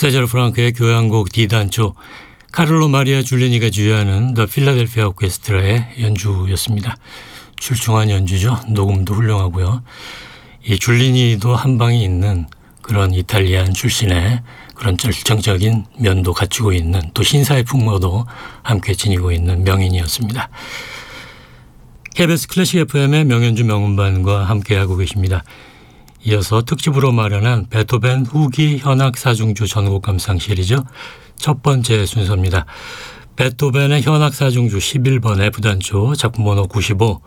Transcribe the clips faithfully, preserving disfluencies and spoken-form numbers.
세자르 프랑크의 교향곡 D단조, 카를로 마리아 줄리니가 주유하는 더 필라델피아 오케스트라의 연주였습니다. 출중한 연주죠. 녹음도 훌륭하고요. 이 줄리니도 한 방이 있는 그런 이탈리안 출신의 그런 절정적인 면도 갖추고 있는, 또 신사의 풍모도 함께 지니고 있는 명인이었습니다. 케이비에스 클래식 에프엠의 명연주 명음반과 함께하고 계십니다. 이어서 특집으로 마련한 베토벤 후기 현악 사중주 전곡 감상 시리즈 첫 번째 순서입니다. 베토벤의 현악 사중주 십일 번 F단조 작품 번호 구십오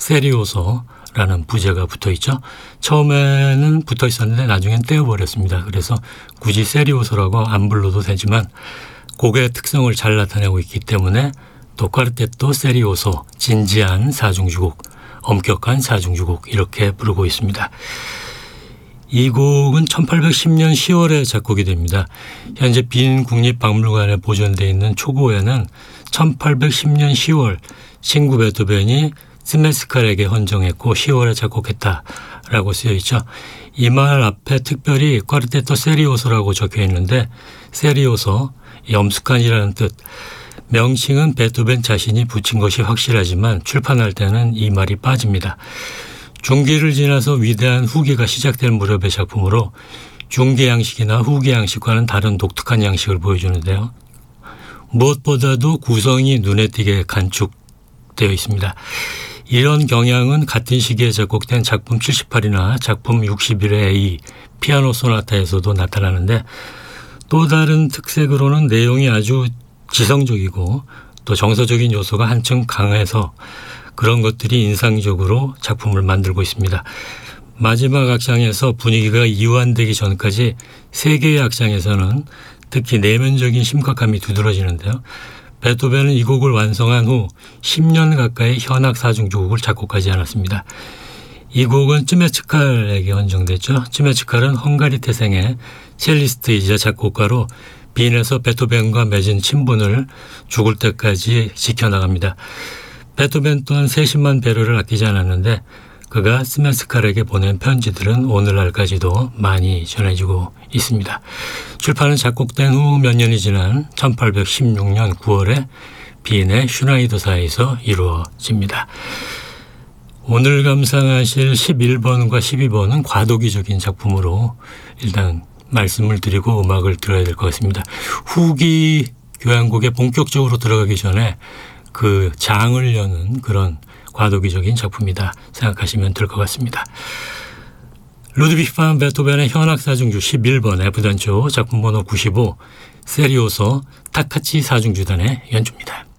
세리오소라는 부제가 붙어있죠. 처음에는 붙어있었는데 나중엔 떼어버렸습니다. 그래서 굳이 세리오소라고 안 불러도 되지만 곡의 특성을 잘 나타내고 있기 때문에 또 꽈르테토 세리오소, 진지한 사중주곡, 엄격한 사중주곡 이렇게 부르고 있습니다. 이 곡은 천팔백십 년 시월에 작곡이 됩니다. 현재 빈 국립박물관에 보존되어 있는 초고에는 천팔백십 년 시월 친구 베토벤이 스메스칼에게 헌정했고 시월에 작곡했다라고 쓰여 있죠. 이 말 앞에 특별히 꽈르테토 세리오소라고 적혀 있는데 세리오소, 엄숙한이라는 뜻, 명칭은 베토벤 자신이 붙인 것이 확실하지만 출판할 때는 이 말이 빠집니다. 중기를 지나서 위대한 후기가 시작될 무렵의 작품으로 중기 양식이나 후기 양식과는 다른 독특한 양식을 보여주는데요. 무엇보다도 구성이 눈에 띄게 간축되어 있습니다. 이런 경향은 같은 시기에 작곡된 작품 칠십팔이나 작품 육십일의 A 피아노 소나타에서도 나타나는데, 또 다른 특색으로는 내용이 아주 지성적이고 또 정서적인 요소가 한층 강해서 그런 것들이 인상적으로 작품을 만들고 있습니다. 마지막 악장에서 분위기가 이완되기 전까지 세 개의 악장에서는 특히 내면적인 심각함이 두드러지는데요. 베토벤은 이 곡을 완성한 후 십 년 가까이 현악 사중주곡을 작곡하지 않았습니다. 이 곡은 츠메츠칼에게 헌정됐죠. 츠메츠칼은 헝가리 태생의 첼리스트이자 작곡가로 빈에서 베토벤과 맺은 친분을 죽을 때까지 지켜나갑니다. 베토벤 또한 세심한 배려를 아끼지 않았는데 그가 스메스칼에게 보낸 편지들은 오늘날까지도 많이 전해지고 있습니다. 출판은 작곡된 후 몇 년이 지난 천팔백십육 년 구월에 빈의 슈나이더사에서 이루어집니다. 오늘 감상하실 십일 번과 십이 번은 과도기적인 작품으로 일단 말씀을 드리고 음악을 들어야 될 것 같습니다. 후기 교향곡에 본격적으로 들어가기 전에 그 장을 여는 그런 과도기적인 작품이다 생각하시면 될 것 같습니다. 루드비히 반 베토벤의 현악 사중주 십일 번 F단조 작품 번호 구십오 세리오소 타카치 사중주단의 연주입니다.